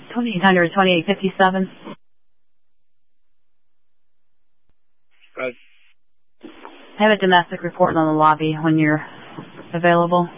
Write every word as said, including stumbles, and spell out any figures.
twenty-eight hundred, twenty-eight fifty-seven. Right. I have a domestic report on the lobby when you're available.